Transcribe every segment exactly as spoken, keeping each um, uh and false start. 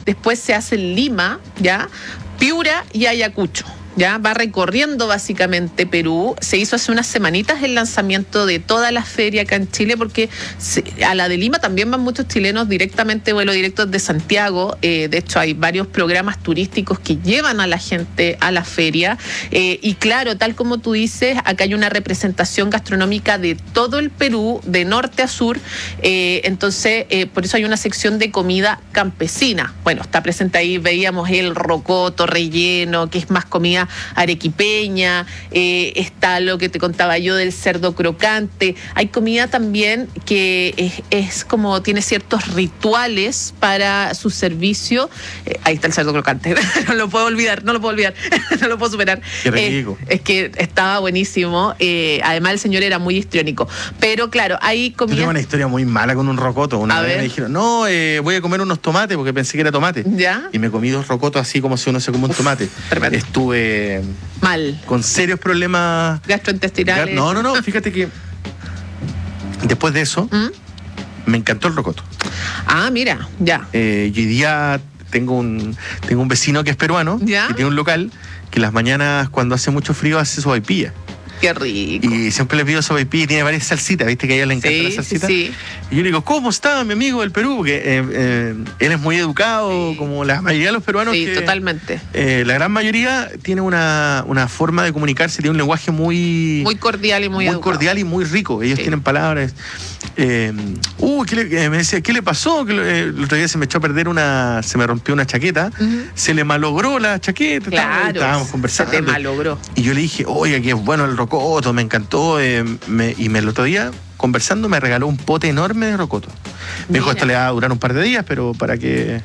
después se hace en Lima, ¿ya? Piura y Ayacucho. Ya va recorriendo básicamente Perú. Se hizo hace unas semanitas el lanzamiento de toda la feria acá en Chile, porque se, a la de Lima también van muchos chilenos directamente, vuelo directo de Santiago. Eh, de hecho, hay varios programas turísticos que llevan a la gente a la feria. Eh, y claro, tal como tú dices, acá hay una representación gastronómica de todo el Perú, de norte a sur. Eh, entonces, eh, por eso hay una sección de comida campesina. Bueno, está presente ahí, veíamos el rocoto relleno, que es más comida arequipeña, eh, está lo que te contaba yo del cerdo crocante. Hay comida también que es, es como tiene ciertos rituales para su servicio. Eh, ahí está el cerdo crocante, no lo puedo olvidar, no lo puedo olvidar, no lo puedo superar. Qué rico. Eh, es que estaba buenísimo. Eh, además el señor era muy histriónico. Pero claro, hay comida. Yo tengo una historia muy mala con un rocoto. Una a vez ver. me dijeron, no, eh, voy a comer unos tomates porque pensé que era tomate. ¿Ya? Y me comí dos rocotos así como si uno se come un tomate. Tremendo. Estuve mal. Con serios problemas gastrointestinales. No, no, no, fíjate que después de eso ¿Mm? me encantó el rocoto. Ah, mira, ya. Eh, y hoy día tengo un, tengo un vecino que es peruano, ¿Ya? que tiene un local que las mañanas cuando hace mucho frío hace sopaipilla. Qué rico. Y siempre le pido sopaipilla y tiene varias salsitas, viste que a ella le encanta sí, la salsita. Sí, sí. Y yo le digo, ¿cómo está mi amigo del Perú? Porque eh, eh, él es muy educado, sí. como la mayoría de los peruanos. Sí, que, totalmente. Eh, la gran mayoría tiene una, una forma de comunicarse, tiene un lenguaje muy... Muy cordial y muy, muy educado. cordial y muy rico. Ellos sí. tienen palabras... Eh, uh, ¿qué le, eh, me decía, ¿qué le pasó? Que, eh, el otro día se me echó a perder una... Se me rompió una chaqueta. Uh-huh. Se le malogró la chaqueta. Claro, estábamos conversando. se te malogró. Y yo le dije, oiga, que es bueno el rocoto, me encantó. Eh, me, y me, el otro día, conversando, me regaló un pote enorme de rocoto. Me Mira. dijo, esto le va a durar un par de días, pero para que...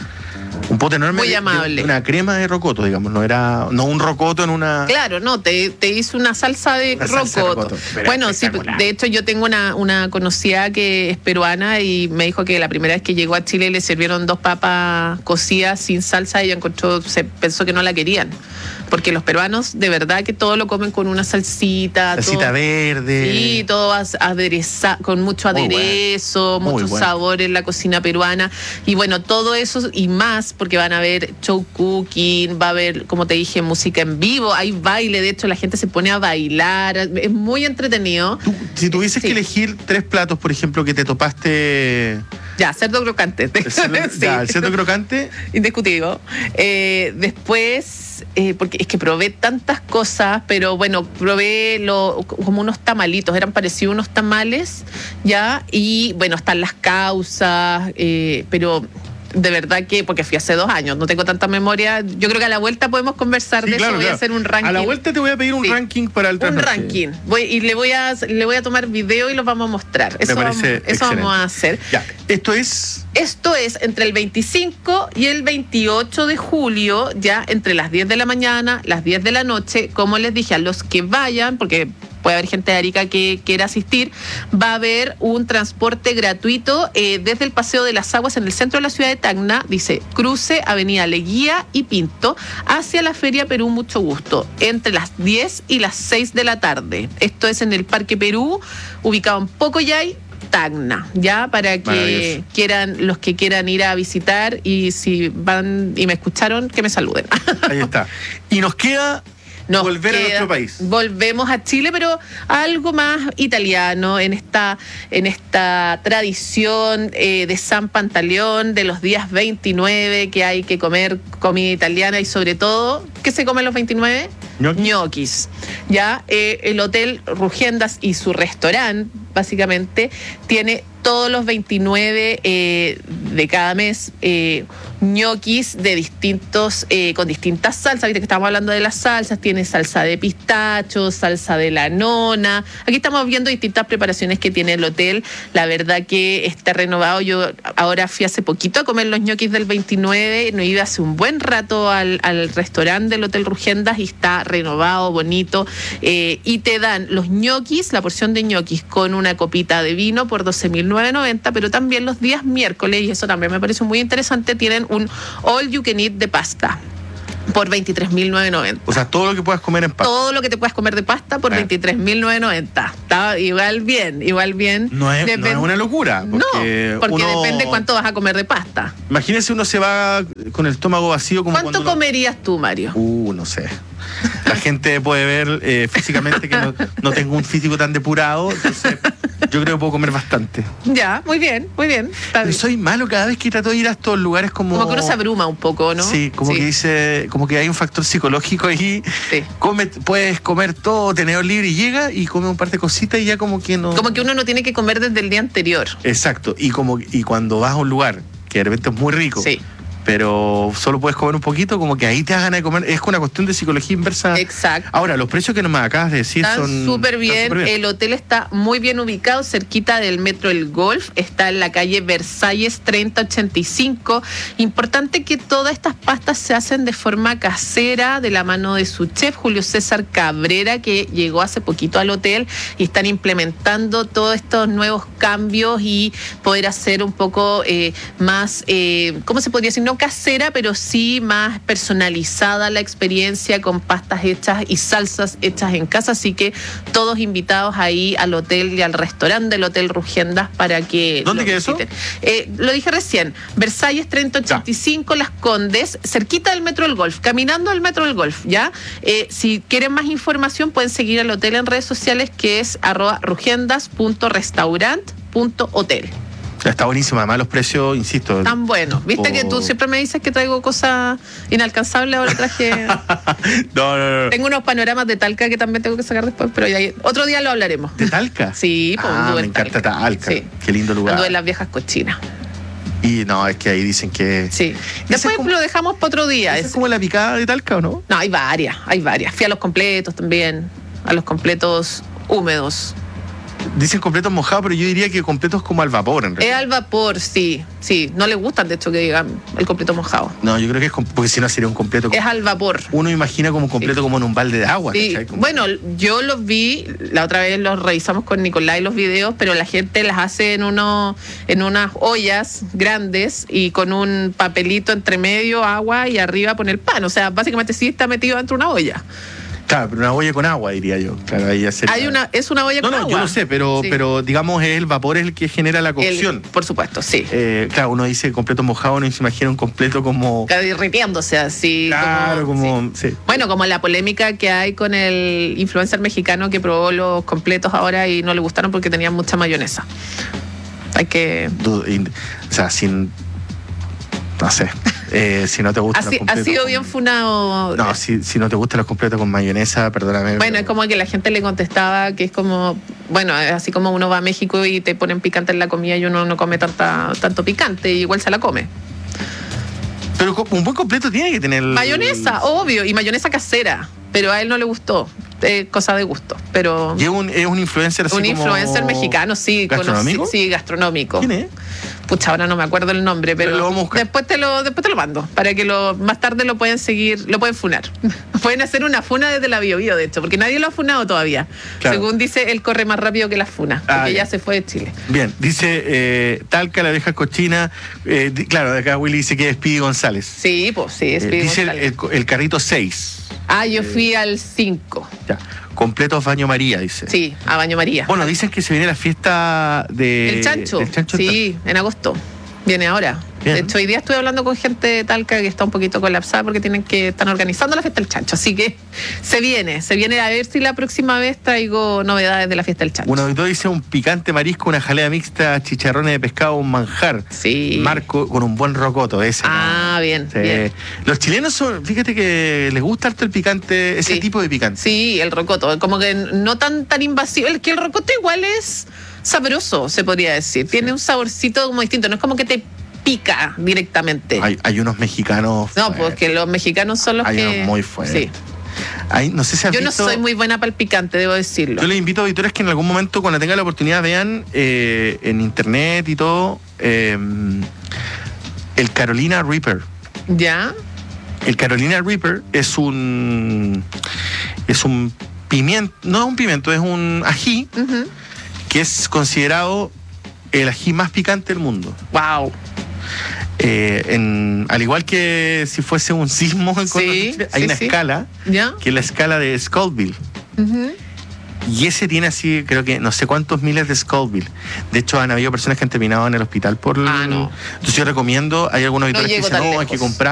Un pote enorme. Muy de, amable. de una crema de rocoto, digamos. No era no un rocoto en una... Claro, no, te, te hizo una salsa de Una rocoto. salsa de rocoto. Bueno, sí, de hecho yo tengo una, una conocida que es peruana y me dijo que la primera vez que llegó a Chile le sirvieron dos papas cocidas sin salsa y ella encontró, se pensó que no la querían. Porque los peruanos de verdad que todo lo comen con una salsita. Salsita todo, verde. Sí, todo aderezado, con mucho Muy aderezo, bueno. mucho bueno. sabor en la cocina peruana. Y bueno, todo eso y más, porque van a ver show cooking, va a haber, como te dije, música en vivo, hay baile, de hecho la gente se pone a bailar, es muy entretenido. Tú, si tuvieses Sí. que elegir tres platos, por ejemplo, que te topaste... Ya, cerdo crocante. El cerdo, Sí. ya, el cerdo crocante. Indiscutido. Eh, después, eh, porque es que probé tantas cosas, pero bueno, probé lo, como unos tamalitos, eran parecidos a unos tamales, ¿ya? Y bueno, están las causas, eh, pero de verdad que, porque fui hace dos años, no tengo tanta memoria, yo creo que a la vuelta podemos conversar Sí, de claro, eso, voy claro. a hacer un ranking. A la vuelta te voy a pedir un Sí. ranking para el Un trasnoche. ranking. Voy, y le voy a le voy a tomar video y los vamos a mostrar. Eso, Me vamos, parece eso excelente. vamos a hacer. Ya, esto es... Esto es entre el veinticinco y el veintiocho de julio, ya entre las diez de la mañana, las diez de la noche. Como les dije, a los que vayan, porque puede haber gente de Arica que quiera asistir, va a haber un transporte gratuito eh, desde el Paseo de las Aguas en el centro de la ciudad de Tacna, dice, cruce Avenida Leguía y Pinto, hacia la Feria Perú Mucho Gusto, entre las diez y las seis de la tarde. Esto es en el Parque Perú, ubicado en Pocoyay, Tacna, ya para que quieran, los que quieran ir a visitar, y si van y me escucharon, que me saluden. Ahí está. Y nos queda... Nos volver queda, a nuestro país. Volvemos a Chile, pero algo más italiano, en esta, en esta tradición eh, de San Pantaleón, de los días veintinueve, que hay que comer comida italiana y sobre todo, ¿qué se come los veintinueve? Ñoquis. Ñoquis. Ya, eh, el Hotel Rugiendas y su restaurante, básicamente, tiene todos los veintinueve eh, de cada mes eh, ñoquis de distintos, eh, con distintas salsas. Viste que estamos hablando de las salsas, tiene salsa de pistacho, salsa de la nona. Aquí estamos viendo distintas preparaciones que tiene el hotel. La verdad que está renovado. Yo ahora fui hace poquito a comer los ñoquis del veintinueve, no iba hace un buen rato al, al restaurante del Hotel Rugiendas y está renovado, bonito. Eh, y te dan los ñoquis, la porción de ñoquis con una copita de vino por doce mil novecientos noventa, pero también los días miércoles, y eso también me parece muy interesante, tienen un all you can eat de pasta. por veintitrés mil novecientos noventa. O sea, todo lo que puedas comer en pasta. Todo lo que te puedas comer de pasta por eh. veintitrés mil novecientos noventa. Está igual bien, igual bien. No es, Depend- no es una locura. Porque no, porque uno... depende cuánto vas a comer de pasta. Imagínese uno se va con el estómago vacío. Como ¿Cuánto uno... comerías tú, Mario? Uh, no sé. La gente puede ver eh, físicamente que no, no tengo un físico tan depurado, entonces yo creo que puedo comer bastante. Ya, muy bien, muy bien. Está Pero bien. soy malo cada vez que trato de ir a estos lugares como... Como que uno se abruma un poco, ¿no? Sí, como Sí. que dice, como que hay un factor psicológico ahí. Sí. Come, puedes comer todo, tenedor libre y llega y come un par de cositas y ya como que no... Como que uno no tiene que comer desde el día anterior. Exacto, y como y cuando vas a un lugar que de repente es muy rico, Sí. pero solo puedes comer un poquito, como que ahí te das ganas de comer. Es una cuestión de psicología inversa. Exacto. Ahora, los precios que nos acabas de decir Están son... súper bien. están súper bien. El hotel está muy bien ubicado, cerquita del metro El Golf. Está en la calle Versalles treinta ochenta y cinco. Importante que todas estas pastas se hacen de forma casera, de la mano de su chef, Julio César Cabrera, que llegó hace poquito al hotel y están implementando todos estos nuevos cambios y poder hacer un poco eh, más, eh, ¿cómo se podría decir? No casera, pero sí más personalizada la experiencia con pastas hechas y salsas hechas en casa. Así que todos invitados ahí al hotel y al restaurante del Hotel Rugiendas para que ¿Dónde lo queda eso? visiten. Eh, lo dije recién, Versalles treinta ochenta y cinco, Las Condes, cerquita del Metro del Golf, caminando al Metro del Golf, ¿ya? Eh, si quieren más información pueden seguir al hotel en redes sociales, que es arroba rugiendas punto restaurant punto hotel. Está buenísimo, además los precios, insisto. Tan bueno. Viste Oh. que tú siempre me dices que traigo cosas inalcanzables, ahora traje... no, no, no. Tengo unos panoramas de Talca que también tengo que sacar después, pero ya otro día lo hablaremos. ¿De Talca? Sí, pues ah, anduve me en encanta Talca. Talca. Sí. Qué lindo lugar. Anduve en las viejas cochinas. Y no, es que ahí dicen que... Sí. ¿Esa Después es como- lo dejamos para otro día. ¿Esa ese. es como la picada de Talca o no? No, hay varias, hay varias. Fui a los completos también, a los completos húmedos. Dicen completos mojados, pero yo diría que completos como al vapor, en Es realidad. al vapor, sí, sí. No le gustan, de hecho, que digan el completo mojado. No, yo creo que es com- porque si no sería un completo... Es al vapor. Uno imagina como un completo Sí. como en un balde de agua. Sí, ¿cachai? Como- bueno, yo los vi, la otra vez los revisamos con Nicolás los videos, pero la gente las hace en uno, en unas ollas grandes y con un papelito entre medio, agua y arriba pone el pan. O sea, básicamente sí está metido dentro de una olla. Claro, pero una olla con agua, diría yo. Claro, ahí ya sería- Hay una, es una olla No, con no, agua. yo lo sé, pero, Sí. pero digamos el vapor es el que genera la El- cocción. por supuesto, sí. Eh, claro, uno dice completo mojado, uno se imagina un completo como... Derritiéndose así. Claro, como... sí. sí. Bueno, como la polémica que hay con el influencer mexicano que probó los completos ahora y no le gustaron porque tenían mucha mayonesa. Hay que... Du- in- O sea, sin... No sé. Eh, si no te gustan Ha, los si- ha completos sido con- bien funado. No, si, si no te gustan los completos con mayonesa, perdóname. Bueno, pero- es como que la gente le contestaba que es como, bueno, es así como uno va a México y te ponen picante en la comida y uno no come tanta, tanto picante, y igual se la come. Pero co- un buen completo tiene que tener... Mayonesa, obvio, y mayonesa casera, pero a él no le gustó, eh, cosa de gusto, pero... Y es un, es un influencer así Un como- influencer mexicano, sí. ¿Gastronómico? conocí- Sí, gastronómico. ¿Quién es? Pucha, ahora no me acuerdo el nombre, pero, Pero lo vamos a buscar. después te lo después te lo mando para que lo más tarde lo pueden seguir, lo pueden funar. Pueden hacer una funa desde la Bio Bio, de hecho, porque nadie lo ha funado todavía. Claro. Según dice, él corre más rápido que la funa, porque Ah, ya ya. se fue de Chile. Bien, dice eh, Talca, la vieja cochina. Eh, di- claro, de acá Willy dice que es Speedy González. Sí, pues sí, es Eh, Speedy dice el, González. el- el carrito seis. Ah, yo fui al cinco. Ya. Completos Baño María, dice. Sí, a Baño María. Bueno, dicen que se viene la fiesta de... El chancho. del chancho Sí, en agosto. Viene ahora. Bien. De hecho, hoy día estuve hablando con gente de Talca que está un poquito colapsada porque tienen que están organizando la fiesta del chancho. Así que se viene, se viene a ver si la próxima vez traigo novedades de la fiesta del chancho. Un auditor dice un picante marisco, una jalea mixta, chicharrones de pescado, un manjar. Sí. Marco con un buen rocoto ese. Ah, bien, Sí. bien. Los chilenos son, fíjate que les gusta harto el picante, ese Sí. tipo de picante. Sí, el rocoto, como que no tan tan invasivo. El que el rocoto igual es sabroso, se podría decir. Tiene un saborcito como distinto, no es como que te pica directamente. Hay, hay unos mexicanos. No, fuertes. pues que los mexicanos son los Hay que... unos muy fuertes. Sí. Hay- no sé si has Yo no visto- soy muy buena para el picante, debo decirlo. Yo les invito a auditores que en algún momento, cuando tengan la oportunidad, vean eh, en internet y todo eh, el Carolina Reaper. ¿Ya? El Carolina Reaper es un es un pimiento, no es un pimiento, es un ají Ujú. que es considerado el ají más picante del mundo. Wow. Eh, en, al igual que si fuese un sismo en Córdoba, Sí, Chile, hay sí, una sí. escala, ¿Ya? que es la escala de Scoville. Ujú. Y ese tiene así, creo que no sé cuántos miles de Scoville. De hecho, han habido personas que han terminado en el hospital por... Ah, no. Entonces yo recomiendo, hay algunos No editores que llego dicen, tan no, hay que lejos. comprar